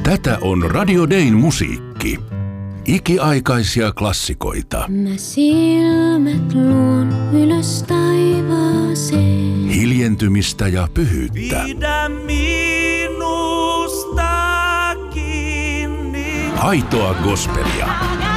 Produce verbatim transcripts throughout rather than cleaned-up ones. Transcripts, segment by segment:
Tätä on Radio Dayn musiikki. Ikiaikaisia klassikoita. Mä silmät luon ylös taivaaseen. Hiljentymistä ja pyhyyttä. Pidä minusta kiinni. Aitoa gospelia.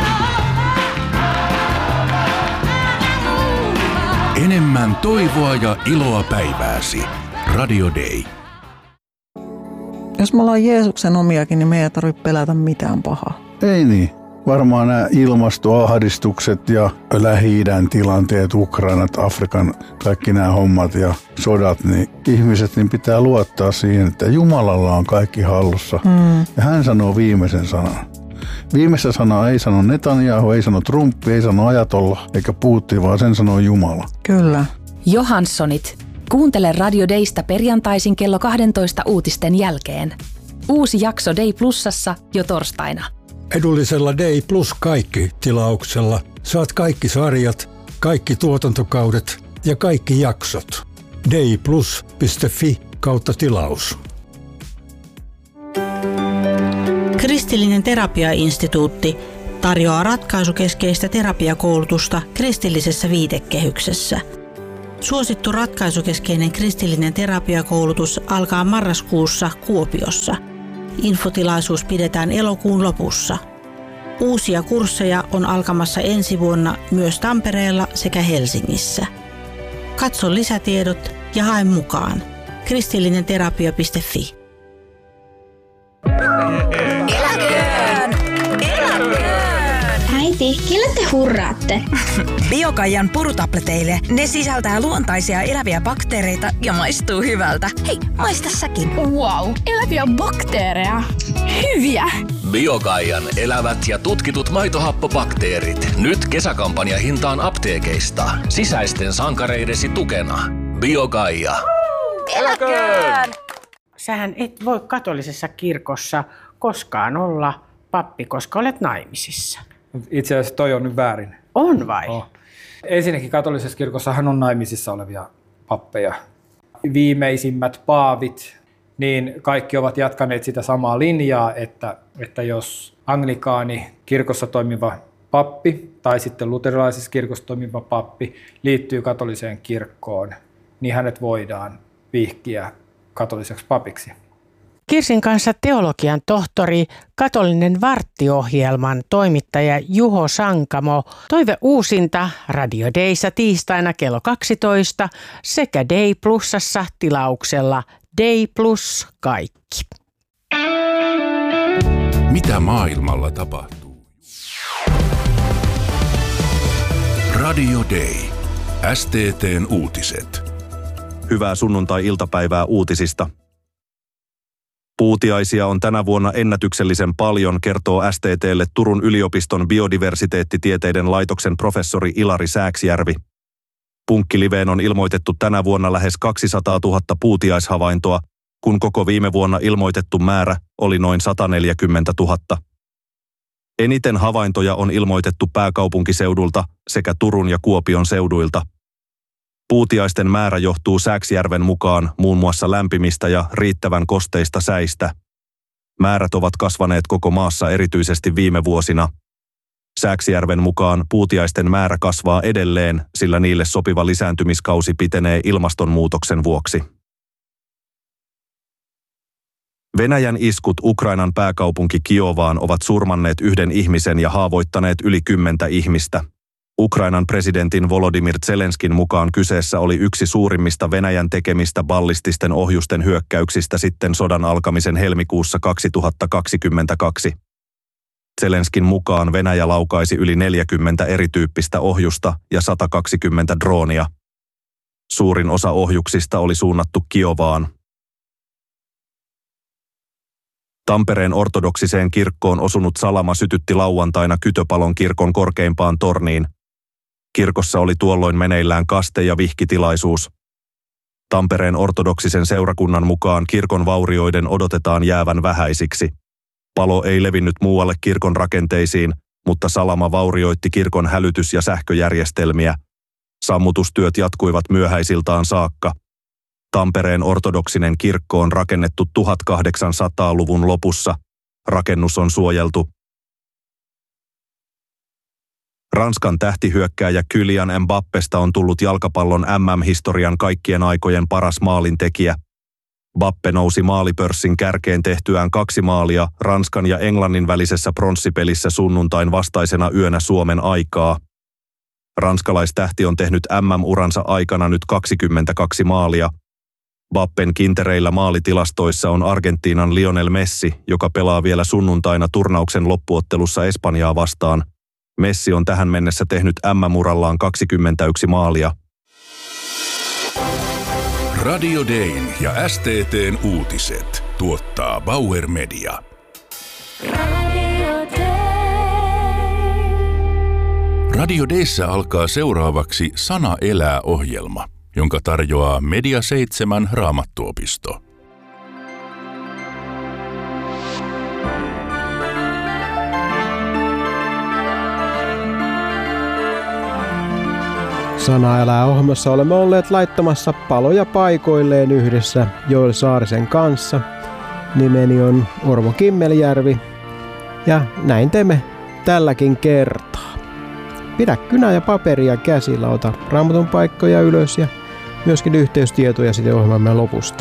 Enemmän toivoa ja iloa päivääsi. Radio Day. Jos me ollaan Jeesuksen omiakin, niin me ei tarvitse pelätä mitään pahaa. Ei niin. Varmaan nämä ilmastoahdistukset ja Lähi-idän tilanteet, Ukrainat, Afrikan, kaikki nämä hommat ja sodat, niin ihmiset niin pitää luottaa siihen, että Jumalalla on kaikki hallussa. Mm. Ja hän sanoo viimeisen sanan. Viimeistä sanaa ei sano Netanyahu, ei sano Trump, ei sano Ajatolla eikä Putin, vaan sen sanoo Jumala. Kyllä. Johanssonit. Kuuntele Radio Daysta perjantaisin kello kaksitoista uutisten jälkeen. Uusi jakso Day Plusassa jo torstaina. Edullisella Day Plus kaikki -tilauksella saat kaikki sarjat, kaikki tuotantokaudet ja kaikki jaksot. dayplus piste fi kautta tilaus. Kristillinen terapiainstituutti tarjoaa ratkaisukeskeistä terapiakoulutusta kristillisessä viitekehyksessä. Suosittu ratkaisukeskeinen kristillinen terapiakoulutus alkaa marraskuussa Kuopiossa. Infotilaisuus pidetään elokuun lopussa. Uusia kursseja on alkamassa ensi vuonna myös Tampereella sekä Helsingissä. Katso lisätiedot ja hae mukaan. kristillinen terapia piste fi. Eläköön! Eläköön! Äiti, kelle te hurraatte? Biokaijan purutableteille. Ne sisältää luontaisia eläviä bakteereita ja maistuu hyvältä. Hei, maista säkin. Wow, eläviä bakteereja. Hyviä! Biokaijan elävät ja tutkitut maitohappobakteerit. Nyt kesäkampanja hintaan apteekeista. Sisäisten sankareidesi tukena. Biokaija. Eläköön! Sähän et voi katolisessa kirkossa koskaan olla pappi, koska olet naimisissa. Itse asiassa toi on nyt väärin. On vai? Oh. Ensinnäkin katolisessa kirkossahan on naimisissa olevia pappeja. Viimeisimmät paavit, niin kaikki ovat jatkaneet sitä samaa linjaa, että, että jos anglikaani kirkossa toimiva pappi tai sitten luterilaisessa kirkossa toimiva pappi liittyy katoliseen kirkkoon, niin hänet voidaan vihkiä katoliseksi papiksi. Kirsin kanssa teologian tohtori, katolinen varttiohjelman toimittaja Juho Sankamo, toive uusinta Radio Dayssa tiistaina kello kaksitoista sekä Day Plusassa tilauksella Day Plus kaikki. Mitä maailmalla tapahtuu? Radio Day. S T T:n uutiset. Hyvää sunnuntai-iltapäivää uutisista. Puutiaisia on tänä vuonna ennätyksellisen paljon, kertoo S T T:lle Turun yliopiston biodiversiteettitieteiden laitoksen professori Ilari Sääksjärvi. Punkkiliveen on ilmoitettu tänä vuonna lähes kaksisataatuhatta puutiaishavaintoa, kun koko viime vuonna ilmoitettu määrä oli noin sataneljäkymmentätuhatta. Eniten havaintoja on ilmoitettu pääkaupunkiseudulta sekä Turun ja Kuopion seuduilta. Puutiaisten määrä johtuu Sääksjärven mukaan muun muassa lämpimistä ja riittävän kosteista säistä. Määrät ovat kasvaneet koko maassa erityisesti viime vuosina. Sääksjärven mukaan puutiaisten määrä kasvaa edelleen, sillä niille sopiva lisääntymiskausi pitenee ilmastonmuutoksen vuoksi. Venäjän iskut Ukrainan pääkaupunki Kiovaan ovat surmanneet yhden ihmisen ja haavoittaneet yli kymmentä ihmistä. Ukrainan presidentin Volodymyr Zelenskin mukaan kyseessä oli yksi suurimmista Venäjän tekemistä ballististen ohjusten hyökkäyksistä sitten sodan alkamisen helmikuussa kaksituhattakaksikymmentäkaksi. Zelenskin mukaan Venäjä laukaisi yli neljäkymmentä erityyppistä ohjusta ja sata kaksikymmentä droonia. Suurin osa ohjuksista oli suunnattu Kiovaan. Tampereen ortodoksiseen kirkkoon osunut salama sytytti lauantaina Kytöpalon kirkon korkeimpaan torniin. Kirkossa oli tuolloin meneillään kaste- ja vihkitilaisuus. Tampereen ortodoksisen seurakunnan mukaan kirkon vaurioiden odotetaan jäävän vähäisiksi. Palo ei levinnyt muualle kirkon rakenteisiin, mutta salama vaurioitti kirkon hälytys- ja sähköjärjestelmiä. Sammutustyöt jatkuivat myöhäisiltaan saakka. Tampereen ortodoksinen kirkko on rakennettu tuhatkahdeksansataaluvun lopussa. Rakennus on suojeltu. Ranskan tähtihyökkääjä Kylian Mbappesta on tullut jalkapallon M M-historian kaikkien aikojen paras maalintekijä. Mbappe nousi maalipörssin kärkeen tehtyään kaksi maalia Ranskan ja Englannin välisessä pronssipelissä sunnuntain vastaisena yönä Suomen aikaa. Ranskalaistähti on tehnyt M M-uransa aikana nyt kaksikymmentäkaksi maalia. Mbappen kintereillä maalitilastoissa on Argentiinan Lionel Messi, joka pelaa vielä sunnuntaina turnauksen loppuottelussa Espanjaa vastaan. Messi on tähän mennessä tehnyt M M-urallaan kaksikymmentäyksi maalia. Radio Dayn ja S T T:n uutiset tuottaa Bauer Media. Radio Dayssä alkaa seuraavaksi Sana elää -ohjelma, jonka tarjoaa Media seitsemän Raamattuopisto. Sana elää -ohjelmassa olemme olleet laittamassa paloja paikoilleen yhdessä Joel Saarisen kanssa. Nimeni on Orvo Kimmeljärvi ja näin teemme tälläkin kertaa. Pidä kynä ja paperia käsillä, ota Raamatun paikkoja ylös ja myöskin yhteystietoja sitten ohjelmamme lopusta.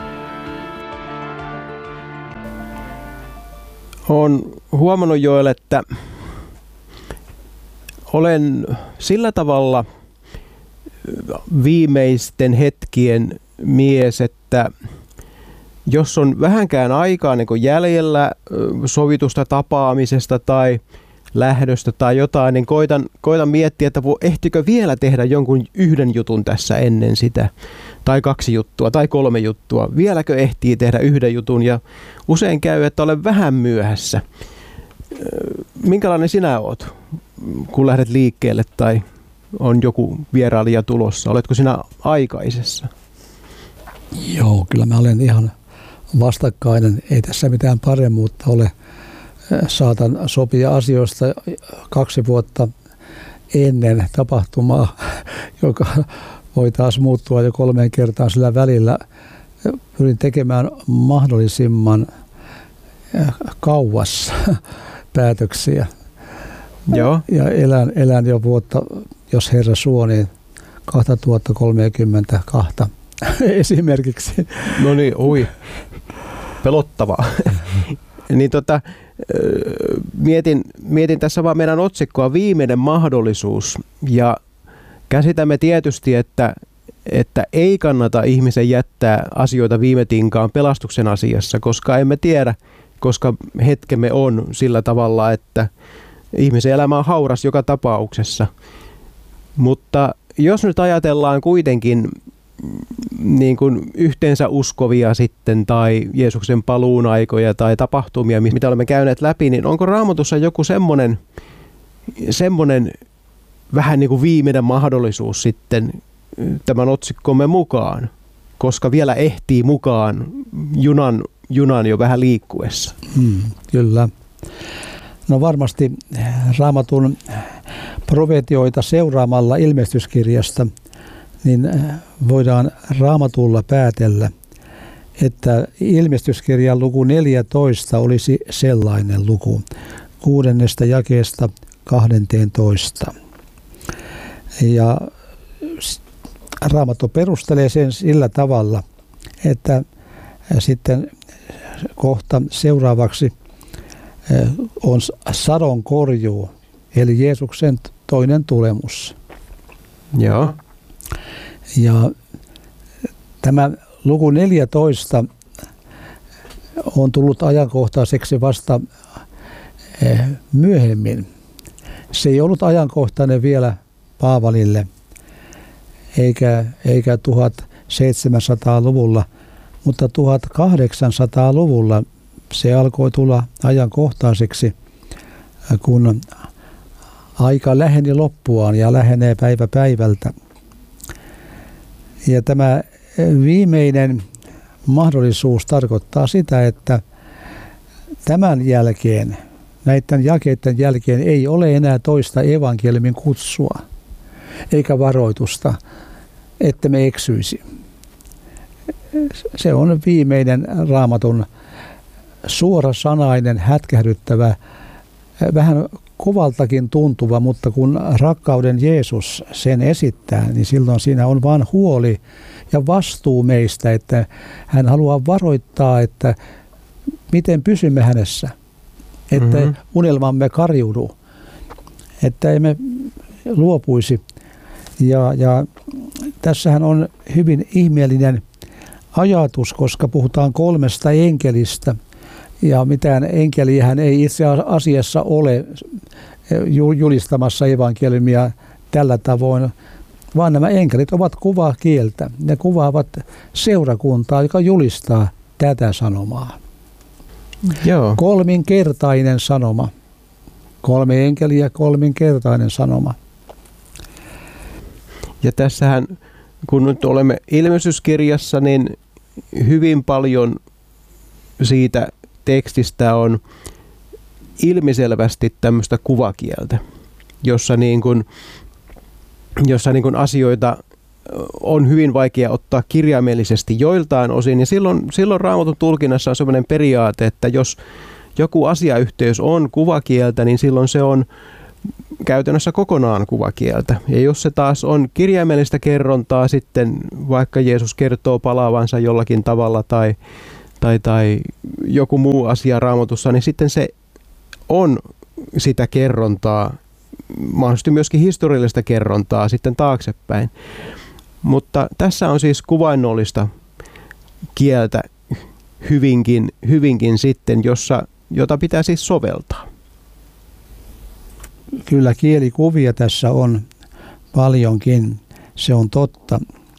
Olen huomannut Joel, että olen sillä tavalla viimeisten hetkien mies, että jos on vähänkään aikaa niin kuin jäljellä sovitusta tapaamisesta tai lähdöstä tai jotain, niin koitan, koitan miettiä, että ehtikö vielä tehdä jonkun yhden jutun tässä ennen sitä, tai kaksi juttua, tai kolme juttua. Vieläkö ehtii tehdä yhden jutun, ja usein käy, että olen vähän myöhässä. Minkälainen sinä oot, kun lähdet liikkeelle, tai on joku vierailija tulossa? Oletko sinä aikaisessa? Joo, kyllä mä olen ihan vastakkainen. Ei tässä mitään paremmuutta ole. Saatan sopia asioista kaksi vuotta ennen tapahtumaa, joka voi taas muuttua jo kolmeen kertaan sillä välillä. Pyrin tekemään mahdollisimman kauas päätöksiä. Joo. Ja elän, elän jo vuotta, jos Herra suo, niin kaksituhattakolmekymmentäkaksi esimerkiksi. No niin, ui. Pelottavaa. Niin tota, mietin, mietin tässä vaan meidän otsikkoa viimeinen mahdollisuus, ja käsitämme tietysti, että, että ei kannata ihmisen jättää asioita viime tinkaan pelastuksen asiassa, koska emme tiedä, koska hetkemme on sillä tavalla, että ihmisen elämä on hauras joka tapauksessa. Mutta jos nyt ajatellaan kuitenkin niin kuin yhteensä uskovia sitten tai Jeesuksen paluun aikoja tai tapahtumia, mitä olemme käyneet läpi, niin onko Raamatussa joku semmoinen, semmoinen vähän niin kuin viimeinen mahdollisuus sitten tämän otsikkomme mukaan, koska vielä ehtii mukaan junan, junan jo vähän liikkuessa? Hmm, kyllä. No varmasti Raamatun profetioita seuraamalla ilmestyskirjasta niin voidaan Raamatulla päätellä, että ilmestyskirjan luku neljätoista olisi sellainen luku, kuudennesta jakeesta kahdenteentoista. Ja Raamattu perustelee sen sillä tavalla, että sitten kohta seuraavaksi on sadon korjuu, eli Jeesuksen toinen tulemus. Joo. Ja tämä luku neljätoista on tullut ajankohtaiseksi vasta myöhemmin. Se ei ollut ajankohtainen vielä Paavalille eikä, eikä tuhatseitsemänsataaluvulla, mutta tuhatkahdeksansataaluvulla se alkoi tulla ajankohtaiseksi, kun aika läheni loppuaan ja lähenee päivä päivältä. Ja tämä viimeinen mahdollisuus tarkoittaa sitä, että tämän jälkeen, näiden jakeiden jälkeen ei ole enää toista evankeliumin kutsua eikä varoitusta, että me eksyisi. Se on viimeinen Raamatun suorasanainen, hätkähdyttävä, vähän kovaltakin tuntuva, mutta kun rakkauden Jeesus sen esittää, niin silloin siinä on vain huoli ja vastuu meistä, että hän haluaa varoittaa, että miten pysymme hänessä, että mm-hmm. unelmamme karjudu, että emme luopuisi. Ja, ja tässähän on hyvin ihmeellinen ajatus, koska puhutaan kolmesta enkelistä, ja mitään enkeliähän ei itse asiassa ole julistamassa evankeliumia tällä tavoin, vaan nämä enkelit ovat kuvakieltä. Ne kuvaavat seurakuntaa, joka julistaa tätä sanomaa. Joo. Kolminkertainen sanoma. Kolme enkeliä, kolminkertainen sanoma. Ja tässähän, kun nyt olemme Ilmestyskirjassa, niin hyvin paljon siitä tekstistä on ilmiselvästi tämmöistä kuvakieltä, jossa, niin kuin, jossa niin kuin asioita on hyvin vaikea ottaa kirjaimellisesti joiltain osin. Ja silloin, silloin Raamatun tulkinnassa on sellainen periaate, että jos joku asiayhteys on kuvakieltä, niin silloin se on käytännössä kokonaan kuvakieltä. Ja jos se taas on kirjaimellistä kerrontaa, sitten vaikka Jeesus kertoo palaavansa jollakin tavalla tai, tai, tai joku muu asia Raamatussa, niin sitten se on sitä kerrontaa, mahdollisesti myöskin historiallista kerrontaa sitten taaksepäin. Mutta tässä on siis kuvainnollista kieltä hyvinkin, hyvinkin sitten, jossa, jota pitää siis soveltaa. Kyllä kielikuvia tässä on paljonkin, se on totta.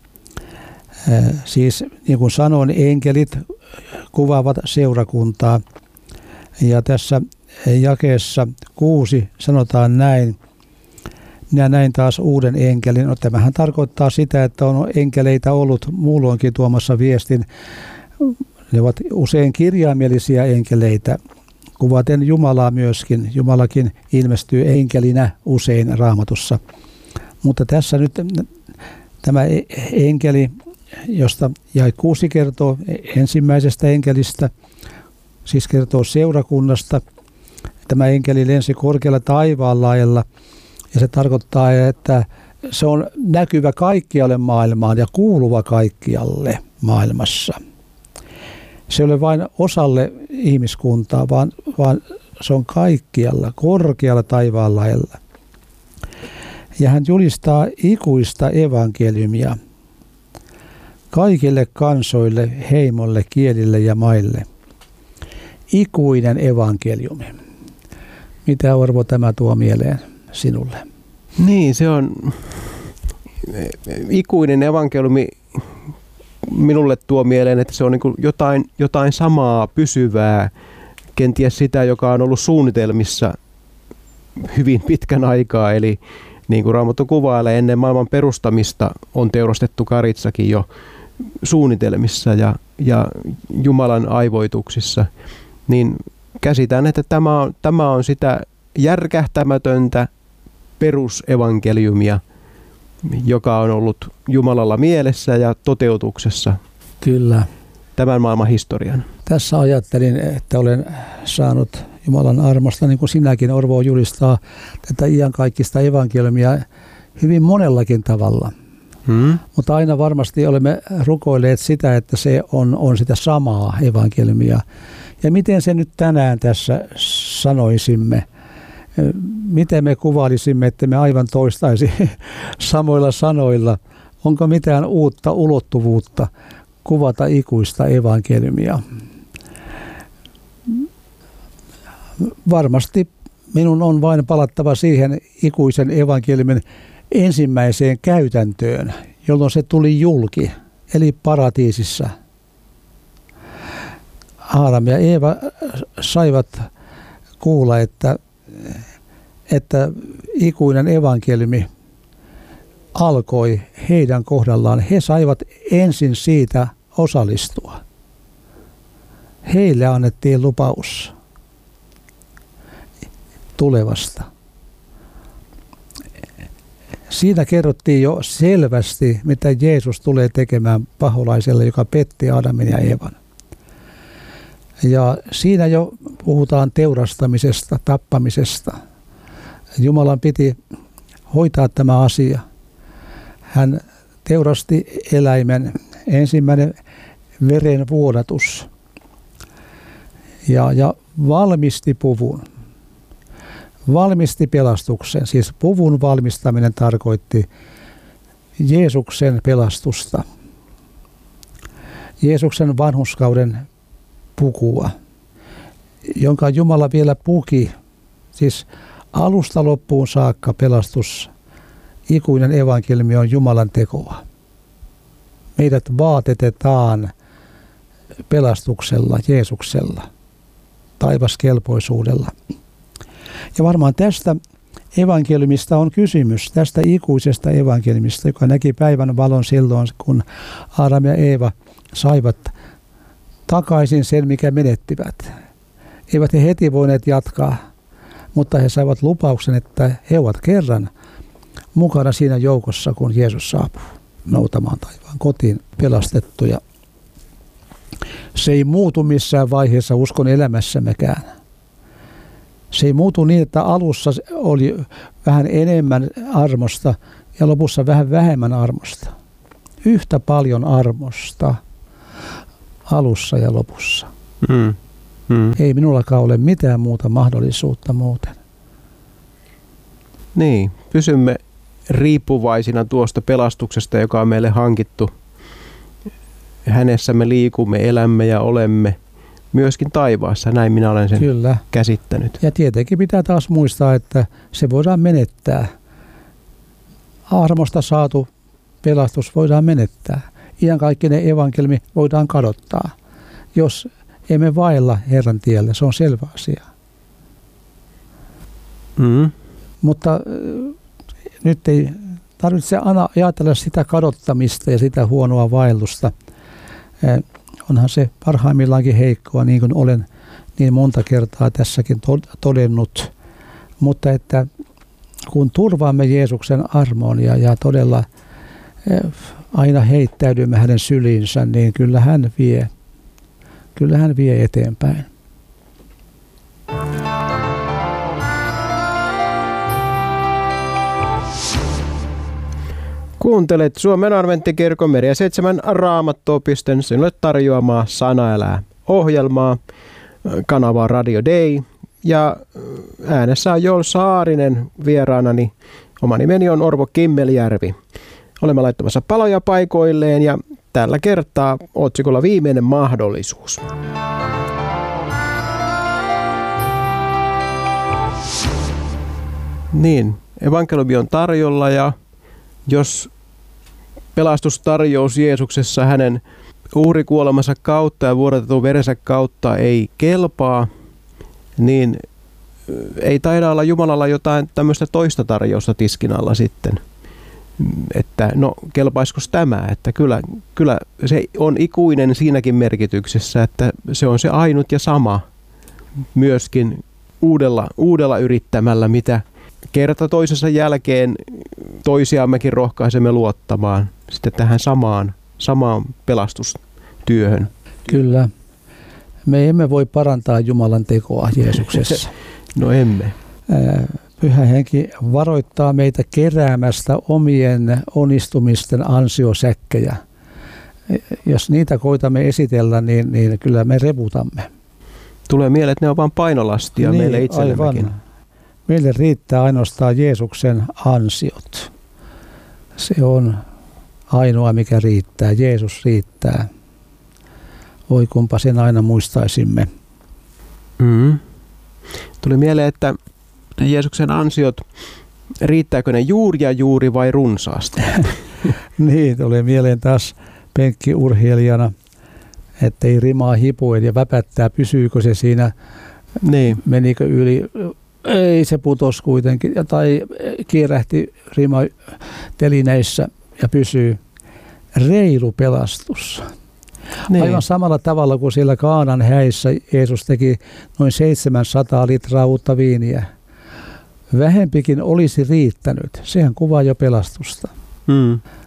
Siis niin kuin sanoin, enkelit kuvaavat seurakuntaa. Ja tässä jakeessa kuusi sanotaan näin. Minä näin taas uuden enkelin. No, tämähän tarkoittaa sitä, että on enkeleitä ollut muulloinkin tuomassa viestin. Ne ovat usein kirjaimellisia enkeleitä, kuvaten Jumalaa myöskin. Jumalakin ilmestyy enkelinä usein Raamatussa. Mutta tässä nyt tämä enkeli, josta jae kuusi kertoo ensimmäisestä enkelistä, siis kertoo seurakunnasta. Tämä enkeli lensi korkealla taivaan laajalla. Ja se tarkoittaa, että se on näkyvä kaikkialle maailmaan ja kuuluva kaikkialle maailmassa. Se ei ole vain osalle ihmiskuntaa, vaan, vaan se on kaikkialla, korkealla taivaan lailla. Ja hän julistaa ikuista evankeliumia kaikille kansoille, heimolle, kielille ja maille. Ikuinen evankeliumi. Mitä, Orvo, tämä tuo mieleen sinulle? Niin, se on ikuinen evankeliumi. Minulle tuo mieleen, että se on niin kuin jotain, jotain samaa, pysyvää, kenties sitä, joka on ollut suunnitelmissa hyvin pitkän aikaa. Eli niin kuin Raamattu kuvailee, ennen maailman perustamista on teurastettu karitsakin jo suunnitelmissa ja, ja Jumalan aivoituksissa. Niin käsitän, että tämä on, tämä on sitä järkähtämätöntä perusevankeliumia, joka on ollut Jumalalla mielessä ja toteutuksessa. Kyllä. Tämän maailman historian. Tässä ajattelin, että olen saanut Jumalan armosta, niin kuin sinäkin, Orvo, julistaa tätä iankaikkista evankeliumia hyvin monellakin tavalla. Hmm. Mutta aina varmasti olemme rukoilleet sitä, että se on, on sitä samaa evankeliumia. Ja miten se nyt tänään tässä sanoisimme? Miten me kuvailisimme, että me aivan toistaisi samoilla sanoilla? Onko mitään uutta ulottuvuutta kuvata ikuista evankeliumia? Varmasti minun on vain palattava siihen ikuisen evankeliumin ensimmäiseen käytäntöön, jolloin se tuli julki, eli paratiisissa. Aadam ja Eeva saivat kuulla, että, että ikuinen evankeliumi alkoi heidän kohdallaan. He saivat ensin siitä osallistua. Heille annettiin lupaus tulevasta. Siinä kerrottiin jo selvästi, mitä Jeesus tulee tekemään paholaiselle, joka petti Aadamin ja Eevan. Ja siinä jo puhutaan teurastamisesta, tappamisesta. Jumalan piti hoitaa tämä asia. Hän teurasti eläimen, ensimmäinen verenvuodatus, ja, ja valmisti puvun. Valmisti pelastuksen, siis puvun valmistaminen tarkoitti Jeesuksen pelastusta. Jeesuksen vanhurskauden pukua, jonka Jumala vielä puki, siis alusta loppuun saakka pelastus, ikuinen evankeliumi on Jumalan tekoa. Meidät vaatetetaan pelastuksella, Jeesuksella, taivaskelpoisuudella. Ja varmaan tästä evankeliumista on kysymys, tästä ikuisesta evankeliumista, joka näki päivän valon silloin, kun Aadam ja Eeva saivat takaisin sen, mikä menettivät. Eivät he heti voineet jatkaa, mutta he saivat lupauksen, että he ovat kerran mukana siinä joukossa, kun Jeesus saapuu noutamaan taivaan kotiin pelastettuja. Se ei muutu missään vaiheessa uskon elämässämmekään. Se ei muutu niin, että alussa oli vähän enemmän armosta ja lopussa vähän vähemmän armosta. Yhtä paljon armosta alussa ja lopussa. Mm. Mm. Ei minullakaan ole mitään muuta mahdollisuutta muuten. Niin, pysymme riippuvaisina tuosta pelastuksesta, joka on meille hankittu. Hänessä me liikumme, elämme ja olemme myöskin taivaassa. Näin minä olen sen Kyllä. käsittänyt. Ja tietenkin pitää taas muistaa, että se voidaan menettää. Armosta saatu pelastus voidaan menettää. Iankaikkinen evankeliumi voidaan kadottaa, jos emme vailla Herran tiellä. Se on selvä asia. Mm. Mutta äh, nyt ei tarvitse aina ajatella sitä kadottamista ja sitä huonoa vaellusta. Äh, onhan se parhaimmillaankin heikkoa, niin kuin olen niin monta kertaa tässäkin todennut. Mutta että kun turvaamme Jeesuksen armoon ja, ja todella äh, aina heittäydymme hänen syliinsä, niin kyllä hän vie, kyllä hän vie eteenpäin. Kuuntelet Suomen Adventtikirkon Media seitsemän Raamattuopiston sinulle tarjoamaa Sana elää -ohjelmaa. Kanava Radio Day ja äänessä on Joel Saarinen vieraanani. Oma nimeni on Orvo Kimmeljärvi. Olemme laittamassa paloja paikoilleen ja tällä kertaa otsikolla Viimeinen mahdollisuus. Niin, evankeliumi on tarjolla ja jos pelastustarjous Jeesuksessa hänen uhrikuolemansa kautta ja vuodatetun verensä kautta ei kelpaa, niin ei taida olla Jumalalla jotain tämmöistä toista tarjousta tiskin alla sitten. Että no kelpaisiko tämä, että kyllä, kyllä se on ikuinen siinäkin merkityksessä, että se on se ainut ja sama myöskin uudella, uudella yrittämällä, mitä kerta toisensa jälkeen toisiammekin rohkaisemme luottamaan sitten tähän samaan, samaan pelastustyöhön. Kyllä. Me emme voi parantaa Jumalan tekoa Jeesuksessa. No emme. Pyhä Henki varoittaa meitä keräämästä omien onnistumisten ansiosäkkejä. Jos niitä koitamme esitellä, niin, niin kyllä me reputamme. Tulee mieleen, että ne on vain painolastia niin, meille itsellemmekin. Aivan. Meille riittää ainoastaan Jeesuksen ansiot. Se on ainoa, mikä riittää. Jeesus riittää. Oi kumpa sen aina muistaisimme. Mm. Tuli mieleen, että Jeesuksen ansiot, riittääkö ne juuri ja juuri vai runsaasti? Niin, tulee mieleen taas penkkiurheilijana, ettei rimaa hipuen ja väpättää, pysyykö se siinä, niin. Menikö yli, ei se putos kuitenkin, tai kierähti rima telineissä ja pysyy. Reilu pelastus. Niin. Aivan samalla tavalla kuin siellä Kaanan häissä Jeesus teki noin seitsemänsataa litraa uutta viiniä. Vähempikin olisi riittänyt. Sehän kuvaa jo pelastusta. Mm.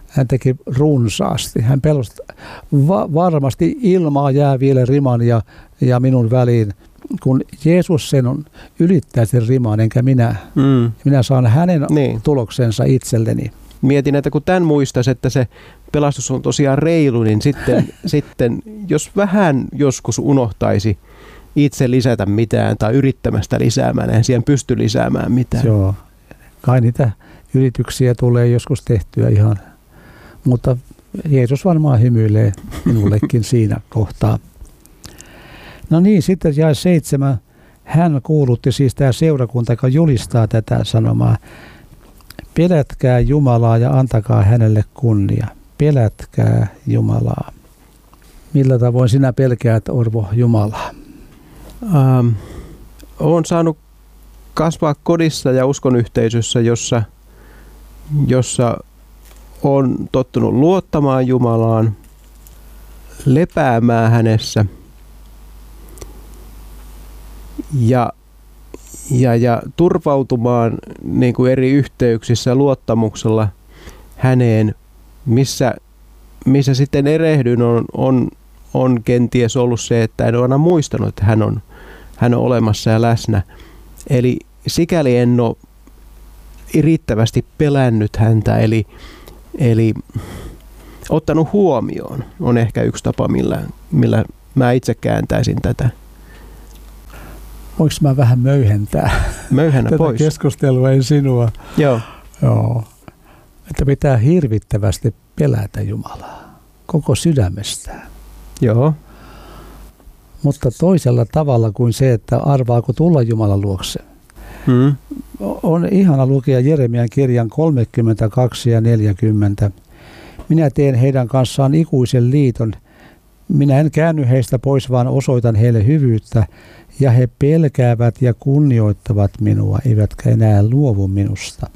hän teki runsaasti. Hän pelosti, va- varmasti ilmaa jää vielä riman ja, ja minun väliin, kun Jeesus sen on ylittää sen riman, enkä minä. Mm. Minä saan hänen niin. tuloksensa itselleni. Mietin, että kun tämän muistaisi, että se pelastus on tosiaan reilu, niin sitten, sitten jos vähän joskus unohtaisi itse lisätä mitään tai yrittämästä lisäämään, eihän siihen pysty lisäämään mitään. Joo, kai niitä yrityksiä tulee joskus tehtyä ihan, mutta Jeesus varmaan hymyilee minullekin siinä kohtaa. No niin, sitten jäi seitsemän. Hän kuulutti siis tämä seurakunta, joka julistaa tätä sanomaa. Pelätkää Jumalaa ja antakaa hänelle kunnia. Pelätkää Jumalaa. Millä tavoin sinä pelkäät, Orvo, Jumalaa? Ähm, olen saanut kasvaa kodissa ja uskonyhteisössä, jossa, jossa on tottunut luottamaan Jumalaan, lepäämään hänessä ja, ja, ja turvautumaan niin kuin eri yhteyksissä luottamuksella häneen, missä, missä sitten erehdyn on, on, on kenties ollut se, että en ole aina muistanut, että hän on, hän on olemassa ja läsnä. Eli sikäli en ole riittävästi pelännyt häntä, eli, eli ottanut huomioon on ehkä yksi tapa, millä, millä mä itse kääntäisin tätä. Voinko mä vähän möyhentää Möyhennä tätä pois. keskustelua, ei sinua? Joo. Joo. Että pitää hirvittävästi pelätä Jumalaa koko sydämestään. Joo. Mutta toisella tavalla kuin se, että arvaako tulla Jumalan luokse. Hmm. On ihana lukea Jeremian kirjan kolmekymmentäkaksi ja neljäkymmentä. Minä teen heidän kanssaan ikuisen liiton. Minä en käänny heistä pois, vaan osoitan heille hyvyyttä. Ja he pelkäävät ja kunnioittavat minua, eivätkä enää luovu minusta.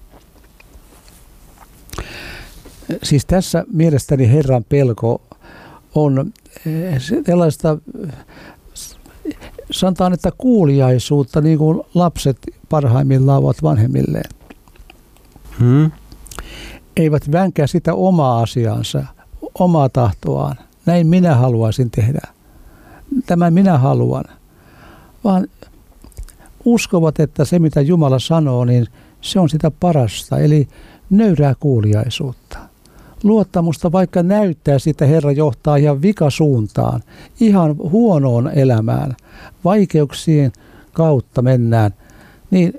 Siis tässä mielestäni Herran pelko on sellaista, sanotaan, että kuuliaisuutta, niin kuin lapset parhaimmillaan ovat vanhemmilleen. Hmm. Eivät vänkää sitä omaa asiaansa, omaa tahtoaan. Näin minä haluaisin tehdä. Tämän minä haluan. Vaan uskovat, että se mitä Jumala sanoo, niin se on sitä parasta. Eli nöyrää kuuliaisuutta. Luottamusta, vaikka näyttää sitä Herra johtaa ihan vikasuuntaan, ihan huonoon elämään, vaikeuksien kautta mennään, niin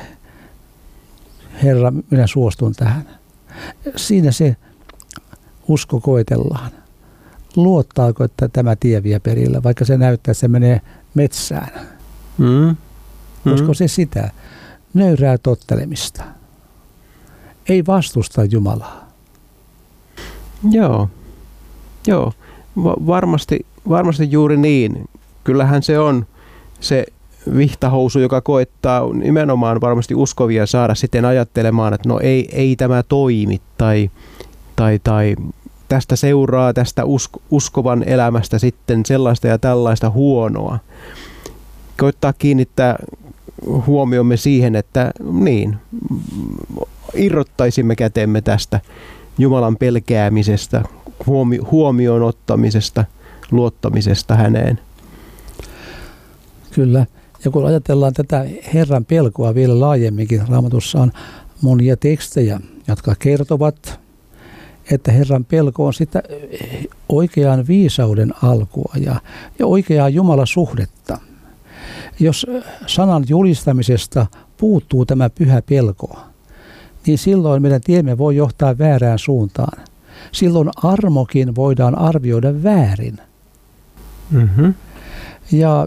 Herra, minä suostun tähän. Siinä se usko koetellaan. Luottaako, että tämä tie vie perille, vaikka se näyttää, että se menee metsään. Mm. Usko mm. se sitä? Nöyrää tottelemista. Ei vastusta Jumalaa. Joo, Joo. Va- varmasti, varmasti juuri niin. Kyllähän se on se vihtahousu, joka koettaa nimenomaan varmasti uskovia saada sitten ajattelemaan, että no ei, ei tämä toimi tai, tai, tai tästä seuraa tästä usk- uskovan elämästä sitten sellaista ja tällaista huonoa. Koittaa kiinnittää huomiomme siihen, että niin, irrottaisimme kätemme tästä Jumalan pelkäämisestä, huomi- huomioon ottamisesta, luottamisesta häneen. Kyllä. Ja kun ajatellaan tätä Herran pelkoa vielä laajemminkin, Raamatussa on monia tekstejä, jotka kertovat, että Herran pelko on sitä oikean viisauden alkua ja, ja oikeaa Jumalasuhdetta. Jos sanan julistamisesta puuttuu tämä pyhä pelko, niin silloin meidän tiemme voi johtaa väärään suuntaan. Silloin armokin voidaan arvioida väärin. Mm-hmm. Ja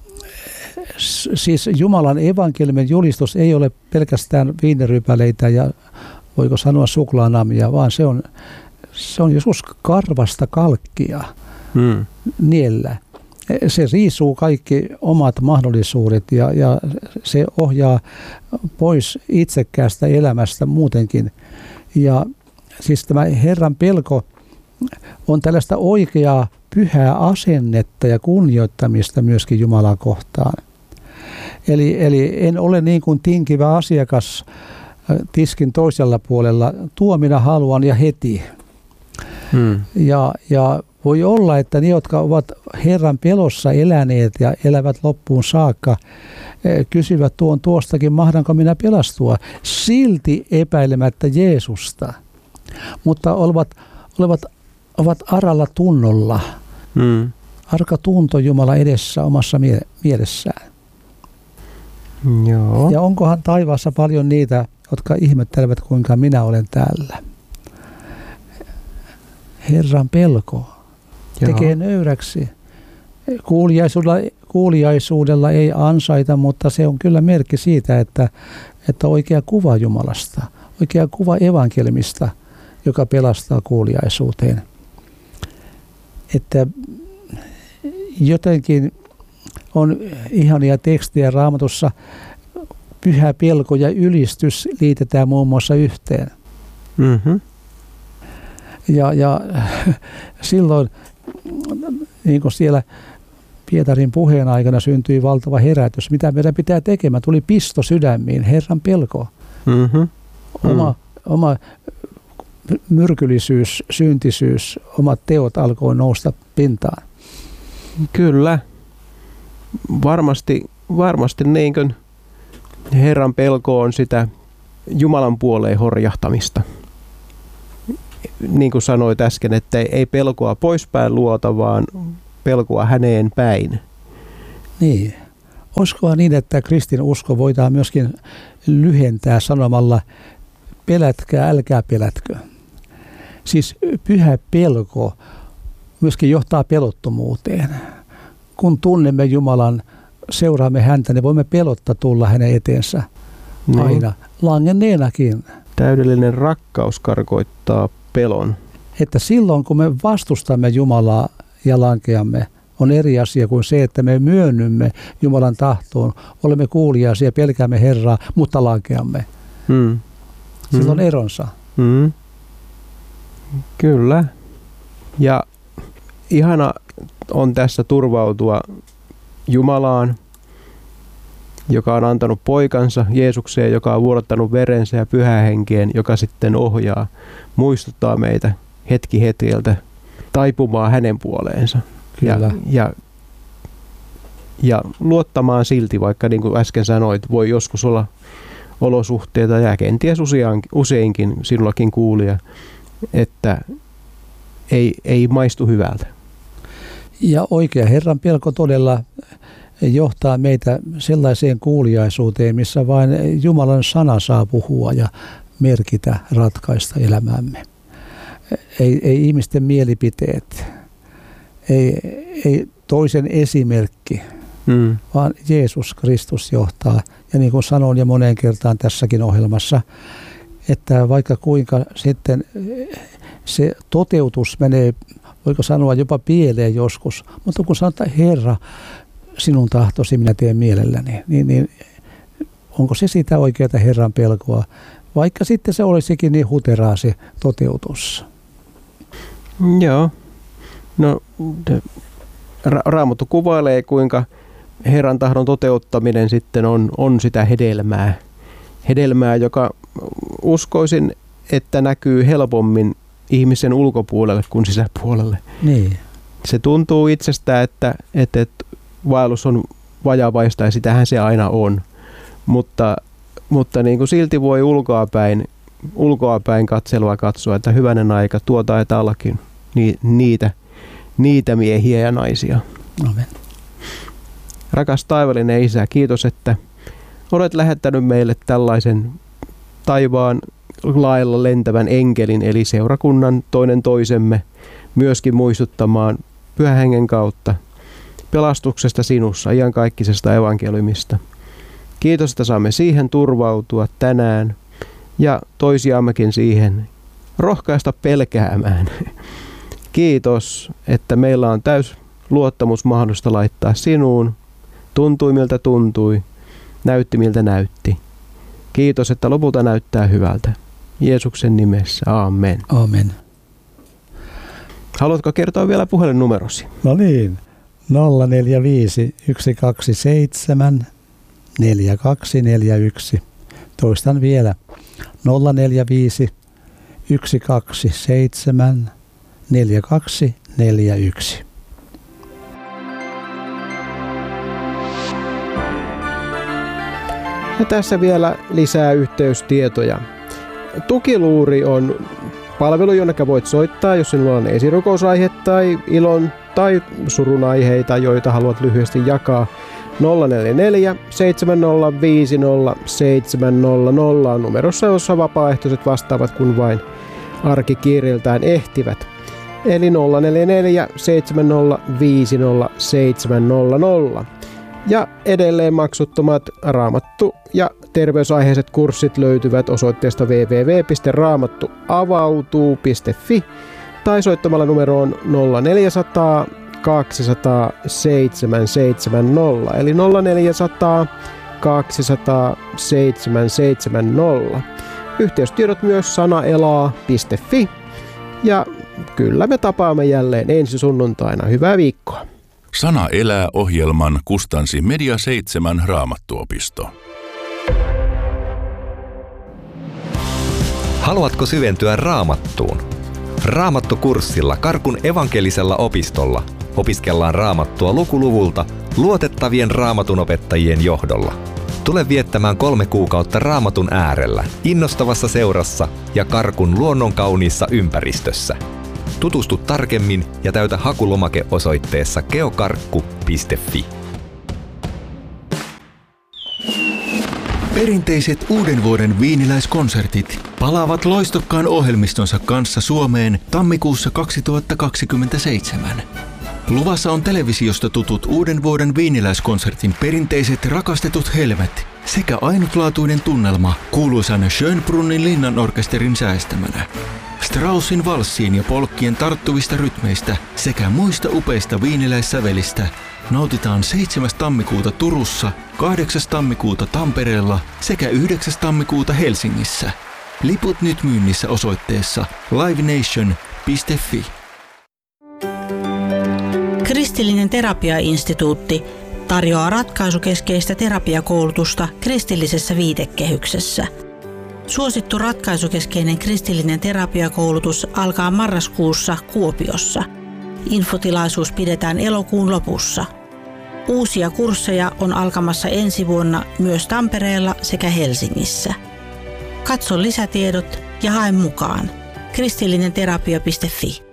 siis Jumalan evankeliumin julistus ei ole pelkästään viinirypäleitä ja voiko sanoa suklaanamia, vaan se on, se on joskus karvasta kalkkia mm. niellä. Se riisuu kaikki omat mahdollisuudet ja, ja se ohjaa pois itsekkäästä elämästä muutenkin. Ja siis tämä Herran pelko on tällaista oikeaa pyhää asennetta ja kunnioittamista myöskin Jumalaa kohtaan. Eli, eli en ole niin kuin tinkivä asiakas tiskin toisella puolella. Tuo minä haluan ja heti. Hmm. Ja, ja voi olla, että ne, jotka ovat Herran pelossa eläneet ja elävät loppuun saakka, kysyvät tuon tuostakin, mahdanko minä pelastua, silti epäilemättä Jeesusta, mutta olevat, olevat, ovat aralla tunnolla. Hmm. Arka tunto Jumala edessä omassa mie- mielessään. Joo. Ja onkohan taivaassa paljon niitä, jotka ihmettelevät, kuinka minä olen täällä. Herran pelko tekee Joo. nöyräksi. Kuuliaisuudella, kuuliaisuudella ei ansaita, mutta se on kyllä merkki siitä, että, että oikea kuva Jumalasta, oikea kuva evankeliumista, joka pelastaa kuuliaisuuteen. Että jotenkin on ihania tekstejä Raamatussa, pyhä pelko ja ylistys liitetään muun muassa yhteen. Mm-hmm. Ja, ja silloin, niin kuin siellä Pietarin puheen aikana syntyi valtava herätys, mitä meidän pitää tekemään, tuli pisto sydämiin, Herran pelko. Mm-hmm. Oma, mm. oma myrkyllisyys, syntisyys, omat teot alkoi nousta pintaan. Kyllä. Varmasti, varmasti niin kuin Herran pelko on sitä Jumalan puoleen horjahtamista. Niin kuin sanoit äsken, että ei pelkoa poispäin luota, vaan pelkoa häneen päin. Niin. Olisikohan niin, että kristinusko voidaan myöskin lyhentää sanomalla pelätkää, älkää pelätkö. Siis pyhä pelko myöskin johtaa pelottomuuteen. Kun tunnemme Jumalan, seuraamme häntä, niin voimme pelotta tulla hänen eteensä aina, no. langenneenakin. Täydellinen rakkaus karkoittaa pelon. Että silloin, kun me vastustamme Jumalaa ja lankeamme, on eri asia kuin se, että me myönnymme Jumalan tahtoon, olemme kuuliaisia, pelkäämme Herraa, mutta lankeamme. Hmm. Silloin hmm. eronsa. Hmm. Kyllä. Ja ihana on tässä turvautua Jumalaan, joka on antanut poikansa Jeesukseen, joka on vuodattanut verensä ja pyhään henkeen, joka sitten ohjaa, muistuttaa meitä hetki hetkeltä taipumaan hänen puoleensa. Ja, ja, ja luottamaan silti, vaikka niin kuin äsken sanoit, voi joskus olla olosuhteita ja kenties useinkin sinullakin kuulija, että ei, ei maistu hyvältä. Ja oikea Herran pelko todella johtaa meitä sellaiseen kuuliaisuuteen, missä vain Jumalan sana saa puhua ja merkitä, ratkaista elämämme. Ei, ei ihmisten mielipiteet, ei, ei toisen esimerkki, hmm. vaan Jeesus Kristus johtaa. Ja niin kuin sanoin jo moneen kertaan tässäkin ohjelmassa, että vaikka kuinka sitten se toteutus menee, voiko sanoa jopa pieleen joskus, mutta kun sanotaan, Herra, sinun tahtosi minä teen mielelläni, niin, niin onko se sitä oikeaa Herran pelkoa, vaikka sitten se olisikin niin huteraa se toteutus? Joo. No, Ra- Raamattu kuvailee, kuinka Herran tahdon toteuttaminen sitten on, on sitä hedelmää. Hedelmää, joka uskoisin, että näkyy helpommin ihmisen ulkopuolelle kuin sisäpuolelle. Niin. Se tuntuu itsestään, että, että, että vaellus on vajavaista ja sitähän se aina on. Mutta, mutta niin kuin silti voi ulkoapäin, ulkoapäin katselua katsoa, että hyvänen aika tuo taitaa ollakin ni, niitä, niitä miehiä ja naisia. Amen. Rakas taivallinen Isä, kiitos, että olet lähettänyt meille tällaisen taivaan lailla lentävän enkelin, eli seurakunnan toinen toisemme, myöskin muistuttamaan Pyhän Hengen kautta pelastuksesta sinussa, iankaikkisesta evankeliumista. Kiitos, että saamme siihen turvautua tänään ja toisiammekin siihen rohkaista pelkäämään. Kiitos, että meillä on täys luottamus mahdollista laittaa sinuun. Tuntui miltä tuntui, näytti miltä näytti. Kiitos, että lopulta näyttää hyvältä. Jeesuksen nimessä, aamen. Aamen. Haluatko kertoa vielä puhelinnumerosi? No niin, nolla neljä viisi yksi kaksi seitsemän neljä kaksi neljä yksi. Toistan vielä, nolla neljä viisi yksi kaksi seitsemän neljä kaksi neljä yksi. Ja tässä vielä lisää yhteystietoja. Tukiluuri on palvelu, jonne voit soittaa, jos sinulla on esirukous-aihe tai ilon tai surun aiheita, joita haluat lyhyesti jakaa. nolla neljä neljä seitsemän nolla viisi nolla seitsemän nolla nolla on numerossa, jossa vapaaehtoiset vastaavat, kun vain arkikiireiltään ehtivät. Eli nolla neljä neljä seitsemän nolla viisi nolla seitsemän nolla nolla. Ja edelleen maksuttomat raamattu- ja terveysaiheiset kurssit löytyvät osoitteesta double-u double-u double-u piste raamattuavautuu piste fi tai soittamalla numeroon nolla neljä nolla nolla kaksi nolla nolla seitsemän seitsemän nolla eli nolla neljä nolla nolla kaksi nolla nolla seitsemän seitsemän nolla. Yhteystiedot myös sanaelaa piste fi ja kyllä me tapaamme jälleen ensi sunnuntaina. Hyvää viikkoa! Sana elää -ohjelman kustansi Media seitsemän Raamattuopisto. Haluatko syventyä Raamattuun? Raamattukurssilla Karkun evankelisella opistolla opiskellaan Raamattua lukuluvulta luotettavien raamatunopettajien johdolla. Tule viettämään kolme kuukautta Raamatun äärellä, innostavassa seurassa ja Karkun luonnonkauniissa ympäristössä. Tutustu tarkemmin ja täytä hakulomake osoitteessa geokarkku piste fi. Perinteiset uuden vuoden viiniläiskonsertit palaavat loistokkaan ohjelmistonsa kanssa Suomeen tammikuussa kaksituhattakaksikymmentäseitsemän. Luvassa on televisiosta tutut uuden vuoden viiniläiskonsertin perinteiset rakastetut helmet sekä ainutlaatuinen tunnelma kuuluisan Schönbrunnin linnanorkesterin säästämänä. Straussin valssiin ja polkkien tarttuvista rytmeistä sekä muista upeista viiniläissävelistä nautitaan seitsemäs tammikuuta Turussa, kahdeksas tammikuuta Tampereella sekä yhdeksäs tammikuuta Helsingissä. Liput nyt myynnissä osoitteessa livenation piste fi. Kristillinen terapiainstituutti tarjoaa ratkaisukeskeistä terapiakoulutusta kristillisessä viitekehyksessä. Suosittu ratkaisukeskeinen kristillinen terapiakoulutus alkaa marraskuussa Kuopiossa. Infotilaisuus pidetään elokuun lopussa. Uusia kursseja on alkamassa ensi vuonna myös Tampereella sekä Helsingissä. Katso lisätiedot ja hae mukaan. kristillinen terapia piste fi.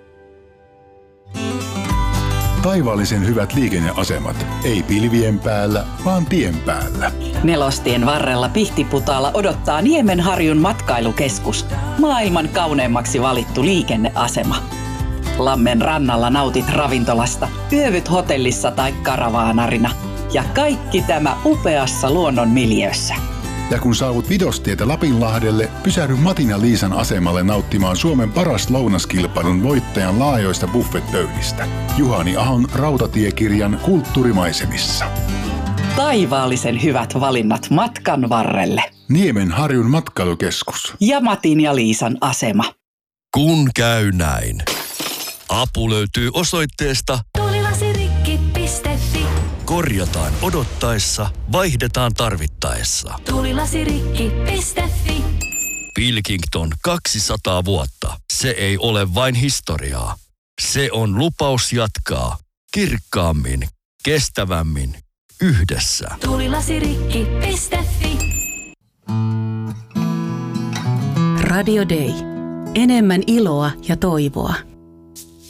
Taivaallisen hyvät liikenneasemat. Ei pilvien päällä, vaan tien päällä. Nelostien varrella Pihtiputaalla odottaa Niemenharjun matkailukeskus. Maailman kauneimmaksi valittu liikenneasema. Lammen rannalla nautit ravintolasta, yövyt hotellissa tai karavaanarina. Ja kaikki tämä upeassa luonnon miljöössä. Ja kun saavut Vidostietä Lapinlahdelle, pysähdy Matin ja Liisan asemalle nauttimaan Suomen paras lounaskilpailun voittajan laajoista buffetpöydistä. Juhani Ahon rautatiekirjan kulttuurimaisemissa. Taivaallisen hyvät valinnat matkan varrelle. Niemenharjun matkailukeskus. Ja Matin ja Liisan asema. Kun käy näin. Apu löytyy osoitteesta tulilasirikki piste fi. Korjataan odottaessa, vaihdetaan tarvittaessa. tulilasirikki piste fi. Pilkington kaksisataa vuotta. Se ei ole vain historiaa. Se on lupaus jatkaa kirkkaammin, kestävämmin, yhdessä. tulilasirikki piste fi. Radio Day. Enemmän iloa ja toivoa.